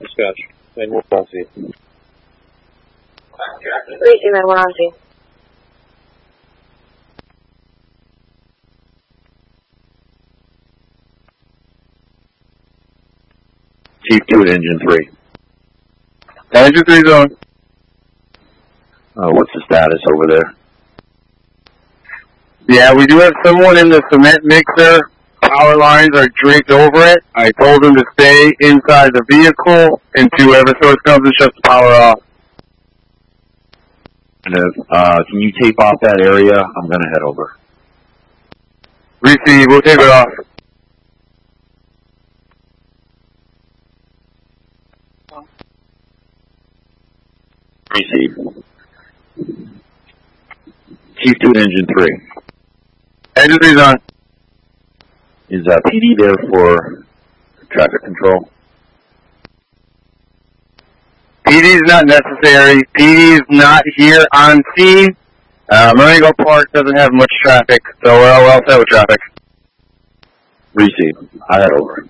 Dispatch, 911C. Receive 911C. Chief 2 at Engine 3. Engine 3 zone. What's the status over there? Yeah, we do have someone in the cement mixer. Power lines are draped over it. I told him to stay inside the vehicle until Eversource comes and shuts the power off. And can you tape off that area? I'm going to head over. Receive, we'll tape it off. Receive. Chief 2 at Engine 3. Engine 3's on. Is PD there for traffic control? PD's not necessary. PD's not here on scene. Marengo Park doesn't have much traffic, so we're all set with traffic. Receive. I head over.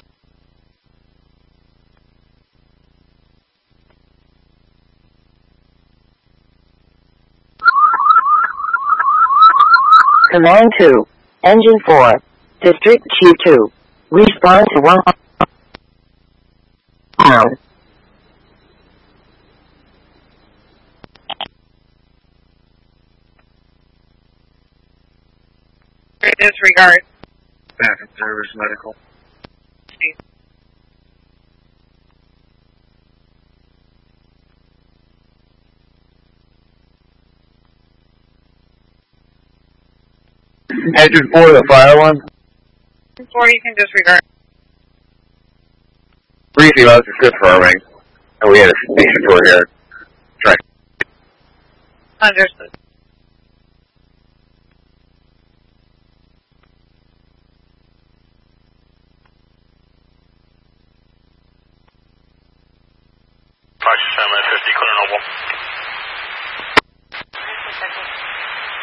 Command 2. Engine 4. District Chief 2. Respond to 1. Pound. Disregard. Back in service, medical. Engine 4, the fire one. 4, you can disregard. Briefly, I was just confirming. And we had a station tour here. Try. Understood. Fox 750, clear Noble.